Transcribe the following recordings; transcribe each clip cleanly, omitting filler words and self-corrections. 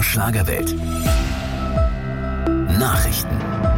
Schlagerwelt. Nachrichten.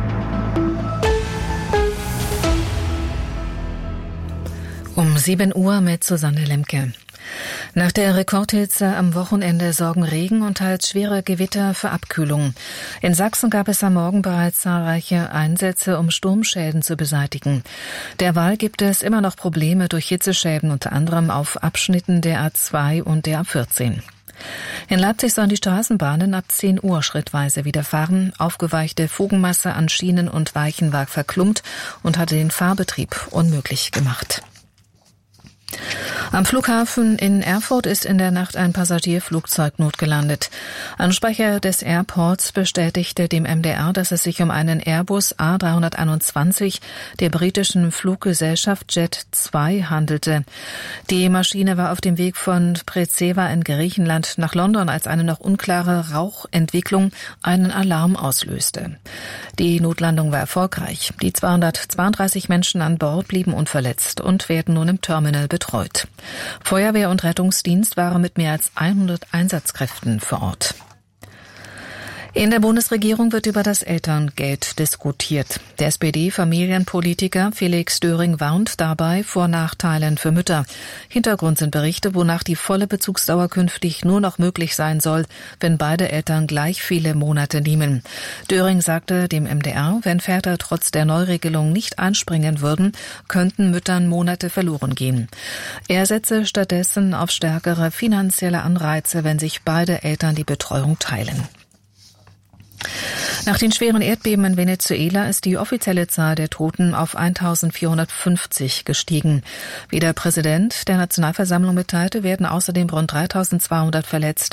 Um 7 Uhr mit Susanne Lemke. Nach der Rekordhitze am Wochenende sorgen Regen und teils schwere Gewitter für Abkühlung. In Sachsen gab es am Morgen bereits zahlreiche Einsätze, um Sturmschäden zu beseitigen. Derweil gibt es immer noch Probleme durch Hitzeschäden, unter anderem auf Abschnitten der A2 und der A14. In Leipzig sollen die Straßenbahnen ab 10 Uhr schrittweise wieder fahren. Aufgeweichte Fugenmasse an Schienen und Weichen war verklumpt und hatte den Fahrbetrieb unmöglich gemacht. Am Flughafen in Erfurt ist in der Nacht ein Passagierflugzeug notgelandet. Ein Sprecher des Airports bestätigte dem MDR, dass es sich um einen Airbus A321 der britischen Fluggesellschaft Jet2 handelte. Die Maschine war auf dem Weg von Preševa in Griechenland nach London, als eine noch unklare Rauchentwicklung einen Alarm auslöste. Die Notlandung war erfolgreich. Die 232 Menschen an Bord blieben unverletzt und werden nun im Terminal betreut. Feuerwehr und Rettungsdienst waren mit mehr als 100 Einsatzkräften vor Ort. In der Bundesregierung wird über das Elterngeld diskutiert. Der SPD-Familienpolitiker Felix Döring warnt dabei vor Nachteilen für Mütter. Hintergrund sind Berichte, wonach die volle Bezugsdauer künftig nur noch möglich sein soll, wenn beide Eltern gleich viele Monate nehmen. Döring sagte dem MDR, wenn Väter trotz der Neuregelung nicht einspringen würden, könnten Müttern Monate verloren gehen. Er setze stattdessen auf stärkere finanzielle Anreize, wenn sich beide Eltern die Betreuung teilen. Nach den schweren Erdbeben in Venezuela ist die offizielle Zahl der Toten auf 1450 gestiegen. Wie der Präsident der Nationalversammlung mitteilte, werden außerdem rund 3200 Verletzte